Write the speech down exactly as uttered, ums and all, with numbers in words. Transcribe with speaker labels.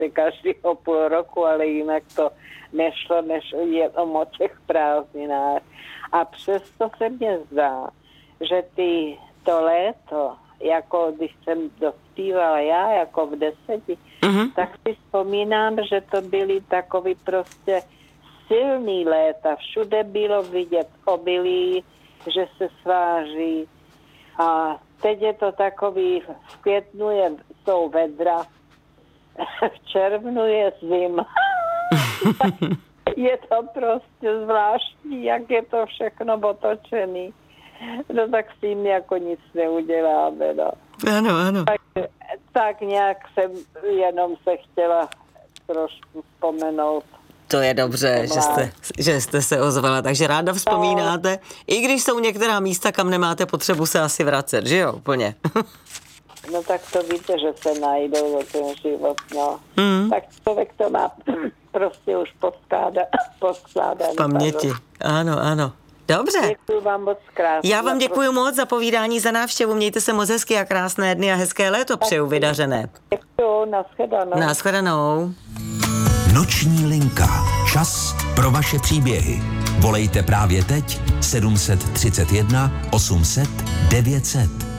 Speaker 1: prostě každého půl roku, ale jinak to nešlo než jenom o těch prázdninách. A přesto se mně zdá, že ty to léto, jako když jsem dospívala já, jako v deseti, mm-hmm. tak si vzpomínám, že to byly takový prostě silný léta. Všude bylo vidět obilí, že se sváží. A teď je to takový, v květnu je, jsou vedra, v červnu je zima. Je to prostě zvláštní, jak je to všechno otočený. No tak s tím jako nic neuděláme, no.
Speaker 2: Ano, ano.
Speaker 1: Tak, tak nějak jsem jenom se chtěla trošku vzpomenout.
Speaker 2: To je dobře, že jste, že jste se ozvala, takže ráda vzpomínáte, no. I když jsou některá místa, kam nemáte potřebu se asi vracet, že jo, úplně.
Speaker 1: No tak to víte, že se najdou o ten život, no.
Speaker 2: Mm.
Speaker 1: Tak člověk to má prostě už poskládat.
Speaker 2: V paměti, ano, ano. Dobře.
Speaker 1: Děkuju vám moc krásně.
Speaker 2: Já vám děkuju moc za povídání, za návštěvu. Mějte se moc hezky a krásné dny a hezké léto přeju vydařené.
Speaker 1: Děkuju, nashledanou.
Speaker 2: Nashledanou.
Speaker 3: Noční linka. Čas pro vaše příběhy. Volejte právě teď sedm set třicet jedna osm set devět set.